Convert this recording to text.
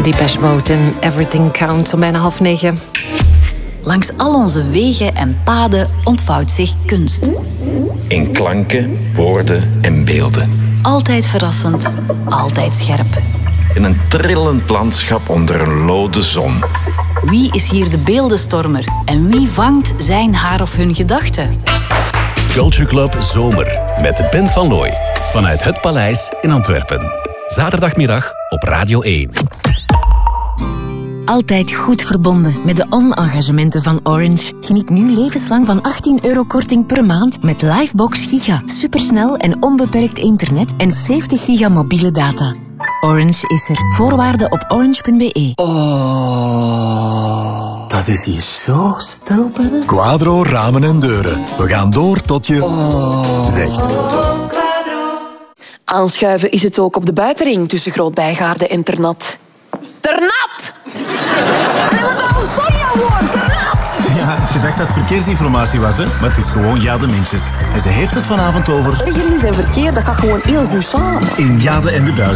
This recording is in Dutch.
Depeche Mode en Everything Counts om bijna 8:30. Langs al onze wegen en paden ontvouwt zich kunst. In klanken, woorden en beelden. Altijd verrassend, altijd scherp. In een trillend landschap onder een lode zon. Wie is hier de beeldenstormer? En wie vangt zijn, haar of hun gedachten? Culture Club Zomer met de Band van Looy. Vanuit het Paleis in Antwerpen. Zaterdagmiddag op Radio 1. Altijd goed verbonden met de on-engagementen van Orange. Geniet nu levenslang van €18 korting per maand met Livebox Giga. Supersnel en onbeperkt internet en 70 giga mobiele data. Orange is er. Voorwaarden op orange.be. Oh, dat is hier zo stil binnen. Quadro Ramen en Deuren. We gaan door tot je zegt. Aanschuiven is het ook op de buitenring tussen Groot-Bijgaarde en Ternat. Ternat! Dat wordt al een Sonja-woord, Ternat! Ja, je dacht dat het verkeersinformatie was, hè? Maar het is gewoon Jade Mintjes. En ze heeft het vanavond over... Ergernis en verkeer, dat gaat gewoon heel goed samen. In Jade en de Buik.